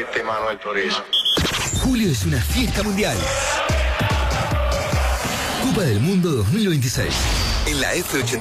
este Manuel Turizo. Julio es una fiesta mundial. Copa del Mundo 2026. En la F80.